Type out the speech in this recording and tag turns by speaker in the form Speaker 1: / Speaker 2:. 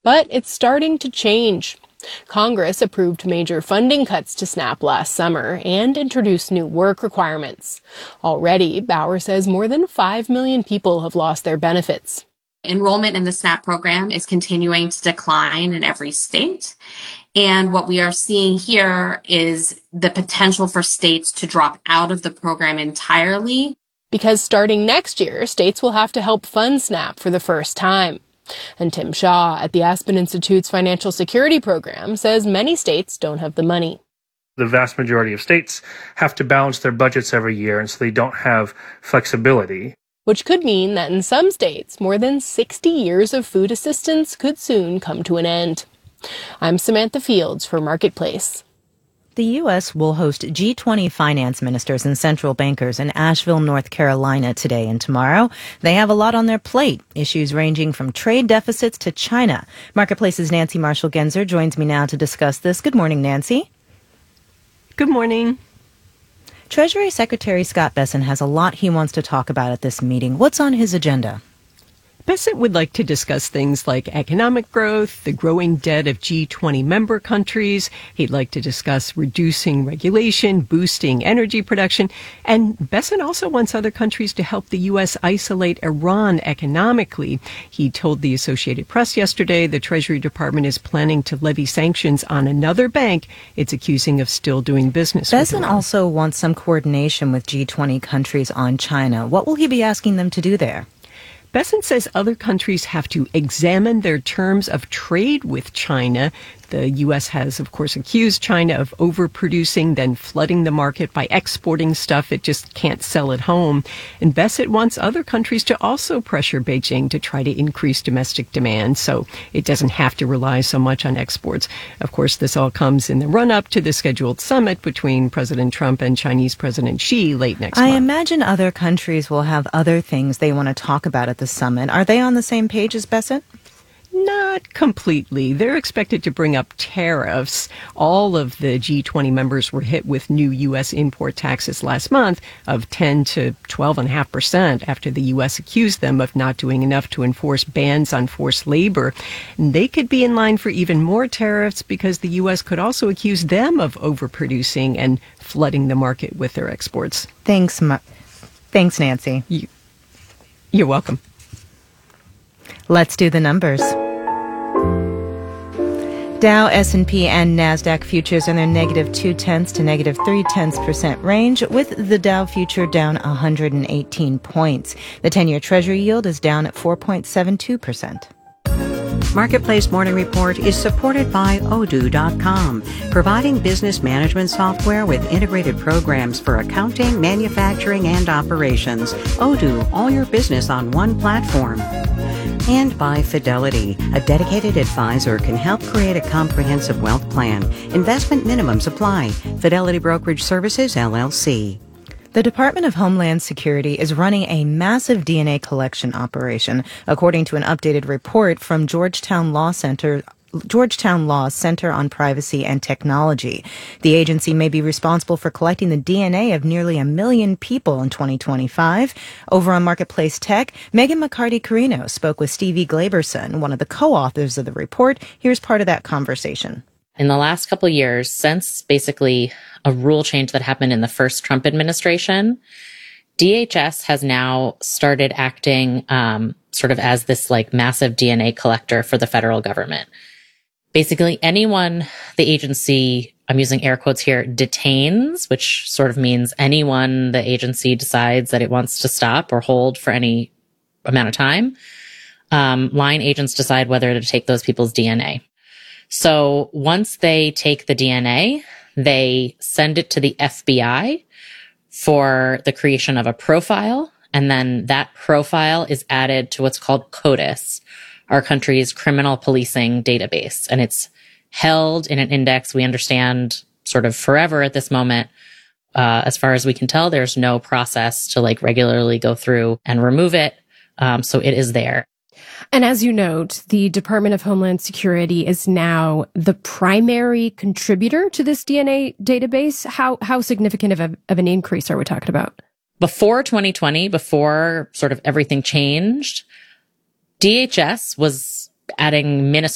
Speaker 1: But it's starting to change. Congress approved major funding cuts to SNAP last summer and introduced new work requirements. Already, Bauer says more than 5 million people have lost their benefits.
Speaker 2: Enrollment in the SNAP program is continuing to decline in every state. And what we are seeing here is the potential for states to drop out of the program entirely.
Speaker 1: Because starting next year, states will have to help fund SNAP for the first time. And Tim Shaw at the Aspen Institute's Financial Security Program says many states don't have the money.
Speaker 3: The vast majority of states have to balance their budgets every year, and so they don't have flexibility.
Speaker 1: Which could mean that in some states, more than 60 years of food assistance could soon come to an end. I'm Samantha Fields for Marketplace.
Speaker 4: The U.S. will host G20 finance ministers and central bankers in Asheville, North Carolina today and tomorrow. They have a lot on their plate, issues ranging from trade deficits to China. Marketplace's Nancy Marshall-Genzer joins me now to discuss this. Good morning, Nancy.
Speaker 5: Good morning.
Speaker 4: Treasury Secretary Scott Bessent has a lot he wants to talk about at this meeting. What's on his agenda?
Speaker 5: Bessent would like to discuss things like economic growth, the growing debt of G20 member countries. He'd like to discuss reducing regulation, boosting energy production. And Bessent also wants other countries to help the U.S. isolate Iran economically. He told the Associated Press yesterday the Treasury Department is planning to levy sanctions on another bank it's accusing of still doing business with
Speaker 4: Bessent
Speaker 5: Iran.
Speaker 4: also wants some coordination with G20 countries on China. What will he be asking them to do there?
Speaker 5: Bessent says other countries have to examine their terms of trade with China. The U.S. has, of course, accused China of overproducing, then flooding the market by exporting stuff it just can't sell at home. And Bessent wants other countries to also pressure Beijing to try to increase domestic demand so it doesn't have to rely so much on exports. Of course, this all comes in the run-up to the scheduled summit between President Trump and Chinese President Xi late next month.
Speaker 4: I imagine other countries will have other things they want to talk about at the summit. Are they on the same page as Bessent?
Speaker 5: Not completely. They're expected to bring up tariffs. All of the G20 members were hit with new U.S. import taxes last month of 10 to 12.5% after the U.S. accused them of not doing enough to enforce bans on forced labor. And they could be in line for even more tariffs because the U.S. could also accuse them of overproducing and flooding the market with their exports.
Speaker 4: Thanks, Nancy.
Speaker 5: You're welcome.
Speaker 4: Let's do the numbers. Dow, S&P, and NASDAQ futures in their negative 0.2 to negative 0.3% range, with the Dow future down 118 points. The 10-year Treasury yield is down at 4.72%.
Speaker 6: Marketplace Morning Report is supported by Odoo.com, providing business management software with integrated programs for accounting, manufacturing, and operations. Odoo, all your business on one platform. And by Fidelity, a dedicated advisor can help create a comprehensive wealth plan. Investment minimums apply. Fidelity Brokerage Services, LLC.
Speaker 4: The Department of Homeland Security is running a massive DNA collection operation, according to an updated report from Georgetown Law Center on Privacy and Technology. The agency may be responsible for collecting the DNA of nearly 1 million people in 2025. Over on Marketplace Tech, Megan McCarty-Carino spoke with Stevie Glaberson, one of the co-authors of the report. Here's part of that conversation.
Speaker 7: In the last couple of years, since basically a rule change that happened in the first Trump administration, DHS has now started acting sort of as this like massive DNA collector for the federal government. Basically, anyone the agency, I'm using air quotes here, detains, which sort of means anyone the agency decides that it wants to stop or hold for any amount of time, line agents decide whether to take those people's DNA. So once they take the DNA, they send it to the FBI for the creation of a profile, and then that profile is added to what's called CODIS, our country's criminal policing database. And it's held in an index, we understand, sort of forever at this moment. As far as we can tell, there's no process to like regularly go through and remove it. So it is there.
Speaker 8: And as you note, the Department of Homeland Security is now the primary contributor to this DNA database. How significant of an increase are we talking about?
Speaker 7: Before 2020, before sort of everything changed, DHS was adding